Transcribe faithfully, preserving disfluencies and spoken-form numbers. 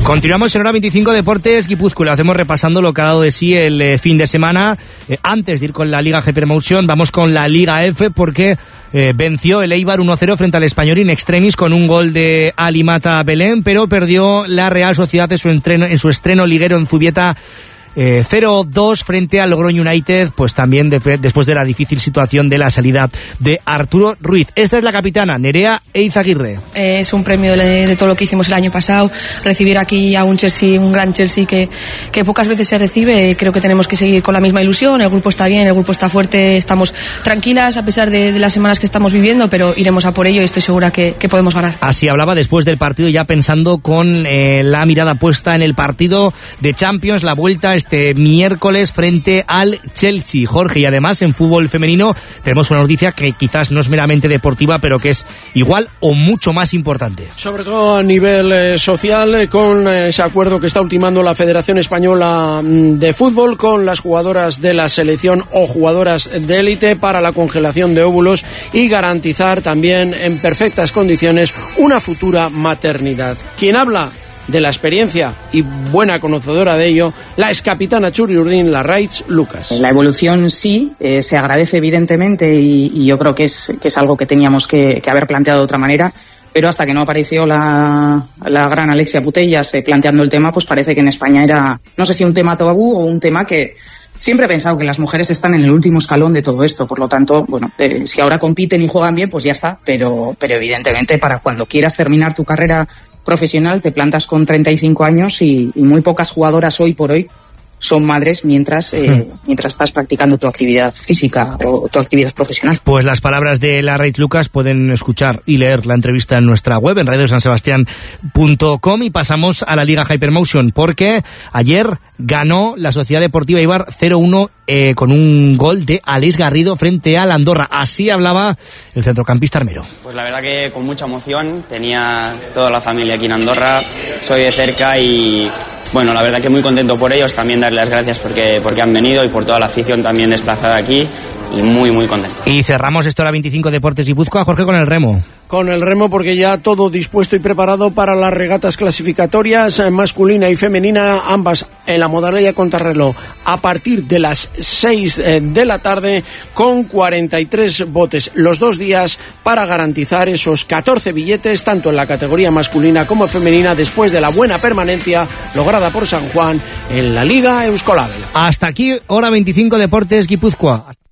Continuamos en Hora veinticinco Deportes Guipúzcoa. Lo hacemos repasando lo que ha dado de sí el eh, fin de semana. Eh, antes de ir con la Liga Hypermotion, vamos con la Liga F porque eh, venció el Eibar uno cero frente al Español in extremis con un gol de Alimata Belén, pero perdió la Real Sociedad en su estreno, en su estreno liguero en Zubieta. Eh, cero dos frente al Logroño United, pues también de, después de la difícil situación de la salida de Arturo Ruiz. Esta es la capitana, Nerea Eizaguirre. Eh, es un premio de, de todo lo que hicimos el año pasado, recibir aquí a un Chelsea, un gran Chelsea que, que pocas veces se recibe. Creo que tenemos que seguir con la misma ilusión, el grupo está bien, el grupo está fuerte, estamos tranquilas a pesar de, de las semanas que estamos viviendo, pero iremos a por ello y estoy segura que, que podemos ganar. Así hablaba después del partido, ya pensando con eh, la mirada puesta en el partido de Champions, la vuelta este miércoles frente al Chelsea, Jorge. Y además en fútbol femenino tenemos una noticia que quizás no es meramente deportiva, pero que es igual o mucho más importante. Sobre todo a nivel eh, social, eh, con eh, ese acuerdo que está ultimando la Federación Española de Fútbol con las jugadoras de la selección o jugadoras de élite para la congelación de óvulos y garantizar también en perfectas condiciones una futura maternidad. ¿Quién habla de la experiencia y buena conocedora de ello, la excapitana Txuri-Urdin Larraitz Lucas? La evolución sí, eh, se agradece evidentemente y, y yo creo que es, que es algo que teníamos que, que haber planteado de otra manera, pero hasta que no apareció la, la gran Alexia Putellas eh, planteando el tema, pues parece que en España era, no sé si un tema tabú o un tema que siempre he pensado que las mujeres están en el último escalón de todo esto, por lo tanto, bueno, eh, si ahora compiten y juegan bien, pues ya está, pero, pero evidentemente para cuando quieras terminar tu carrera profesional te plantas con treinta y cinco años y, y muy pocas jugadoras hoy por hoy son madres mientras eh, mientras estás practicando tu actividad física o tu actividad profesional. Pues las palabras de Larraitz Lucas pueden escuchar y leer la entrevista en nuestra web en radio san sebastián punto com. Y pasamos a la Liga Hypermotion porque ayer ganó la Sociedad Deportiva Eibar cero uno eh, con un gol de Aleix Garrido frente al Andorra. Así hablaba el centrocampista armero. Pues la verdad que con mucha emoción, tenía toda la familia aquí en Andorra, soy de cerca y bueno, la verdad que muy contento por ellos, también darles las gracias porque, porque han venido y por toda la afición también desplazada aquí y muy muy contento. Y cerramos esto Hora veinticinco Deportes Guipúzcoa, Jorge, con el remo. Con el remo porque ya todo dispuesto y preparado para las regatas clasificatorias masculina y femenina, ambas en la modalidad contrarreloj a partir de las seis de la tarde con cuarenta y tres botes los dos días para garantizar esos catorce billetes tanto en la categoría masculina como femenina después de la buena permanencia lograda por San Juan en la Liga Euskolabel. Hasta aquí Hora veinticinco Deportes Guipúzcoa.